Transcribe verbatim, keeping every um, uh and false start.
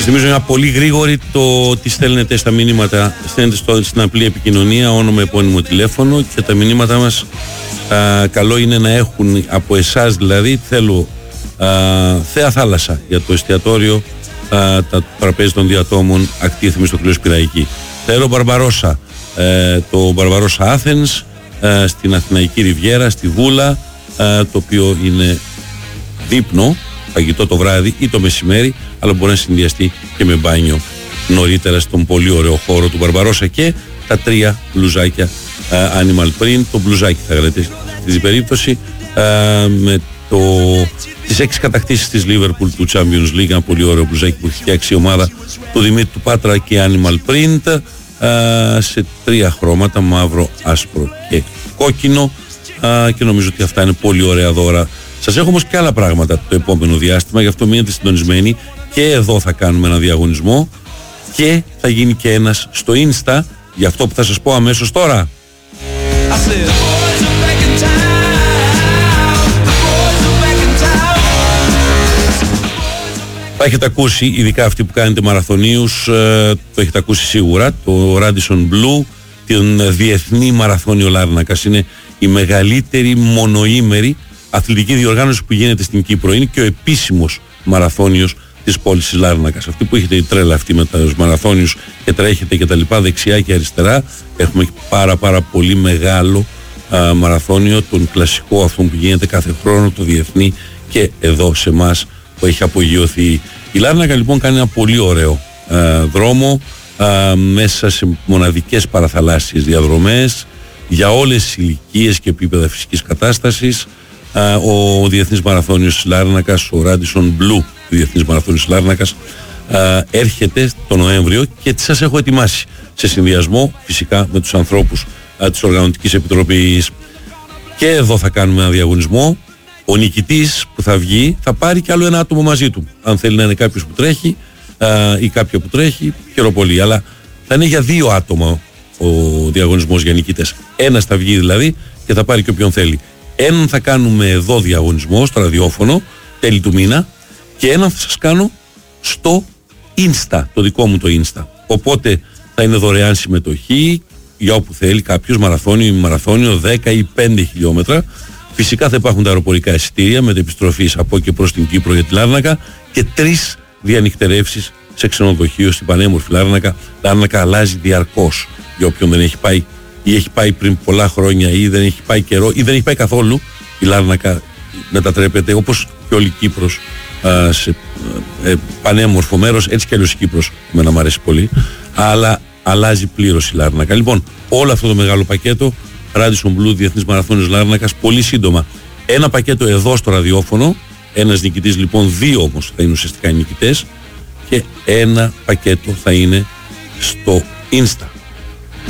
Σας θυμίζω μια πολύ γρήγορη το τι στέλνετε στα μηνύματα. Στέλνετε στο, στην απλή επικοινωνία, όνομα, επώνυμο, τηλέφωνο, και τα μηνύματα μας α, καλό είναι να έχουν από εσάς, δηλαδή θέλω α, θέα θάλασσα για το εστιατόριο, α, τα τραπέζι των διατόμων ακτή Θεμιστοκλέους Πειραϊκή. Θέλω Μπαρμπαρόσα, ε, το Μπαρμπαρόσα Athens, ε, στην Αθηναϊκή Ριβιέρα, στη Βούλα, ε, το οποίο είναι δείπνο, φαγητό το βράδυ ή το μεσημέρι, αλλά μπορεί να συνδυαστεί και με μπάνιο νωρίτερα στον πολύ ωραίο χώρο του Μπαρμπαρόσα. Και τα τρία μπλουζάκια uh, Animal Print, το μπλουζάκι θα γράτε στην περίπτωση uh, με το, τις έξι κατακτήσεις της Liverpool του Champions League, ένα πολύ ωραίο μπλουζάκι που έχει φτιάξει η ομάδα του Δημήτρη του Πάτρα και Animal Print, uh, σε τρία χρώματα, μαύρο, άσπρο και κόκκινο, uh, και νομίζω ότι αυτά είναι πολύ ωραία δώρα. Σας έχω όμως και άλλα πράγματα το επόμενο διάστημα, γι' αυτό μείνετε συντονισμένοι. Και εδώ θα κάνουμε ένα διαγωνισμό και θα γίνει και ένας στο Insta για αυτό που θα σας πω αμέσως τώρα. Θα έχετε ακούσει, ειδικά αυτοί που κάνετε μαραθωνίους, το έχετε ακούσει σίγουρα, το Radisson Blu, την Διεθνή Μαραθώνιο Λάρνακας. Είναι η μεγαλύτερη μονοήμερη αθλητική διοργάνωση που γίνεται στην Κύπρο. Είναι και ο επίσημος μαραθώνιος της πόλης της Λάρνακας. Αυτή που έχετε η τρέλα αυτή με τους μαραθώνιους και τρέχετε και τα λοιπά δεξιά και αριστερά, έχουμε πάρα πάρα πολύ μεγάλο α, μαραθώνιο, τον κλασικό αυτό που γίνεται κάθε χρόνο, το διεθνή, και εδώ σε εμάς που έχει απογειωθεί. Η Λάρνακα λοιπόν κάνει ένα πολύ ωραίο α, δρόμο α, μέσα σε μοναδικές παραθαλάσσιες διαδρομές για όλες τις ηλικίες και επίπεδα φυσικής κατάστασης. Α, ο Διεθνής Μαραθώνιος της Λάρνακας, ο Radisson Blu του Διεθνής Μαραθώνιος της Λάρνακας, α, έρχεται το Νοέμβριο και τι σας έχω ετοιμάσει σε συνδυασμό φυσικά με τους ανθρώπους α, της Οργανωτικής Επιτροπής. Και εδώ θα κάνουμε ένα διαγωνισμό. Ο νικητής που θα βγει θα πάρει κι άλλο ένα άτομο μαζί του. Αν θέλει να είναι κάποιος που τρέχει α, ή κάποια που τρέχει, χαίρομαι πολύ. Αλλά θα είναι για δύο άτομα ο διαγωνισμός για νικητές. Ένας θα βγει δηλαδή και θα πάρει και όποιον θέλει. Έναν θα κάνουμε εδώ διαγωνισμό στο ραδιόφωνο τέλη του μήνα και έναν θα σας κάνω στο Insta, το δικό μου το Insta. Οπότε θα είναι δωρεάν συμμετοχή για όπου θέλει κάποιος, μαραθώνιο ή μαραθώνιο, δέκα ή πέντε χιλιόμετρα. Φυσικά θα υπάρχουν τα αεροπορικά εισιτήρια με την επιστροφή από και προς την Κύπρο για τη Λάρνακα και τρεις διανυκτερεύσεις σε ξενοδοχείο στην πανέμορφη Λάρνακα. Λάρνακα αλλάζει διαρκώς για όποιον δεν έχει πάει ή έχει πάει πριν πολλά χρόνια ή δεν έχει πάει καιρό ή δεν έχει πάει καθόλου. Η Λάρνακα μετατρέπεται όπως και όλη η Κύπρος α, σε ε, πανέμορφο μέρος, έτσι κι αλλιώς η Κύπρος εμένα μου αρέσει πολύ, αλλά αλλάζει πλήρως η Λάρνακα. Λοιπόν, όλο αυτό το μεγάλο πακέτο Radisson Blu, Διεθνής Μαραθώνιος Λάρνακας, πολύ σύντομα ένα πακέτο εδώ στο ραδιόφωνο, ένας νικητής λοιπόν, δύο όμως θα είναι ουσιαστικά οι νικητές, και ένα πακέτο θα είναι στο Insta.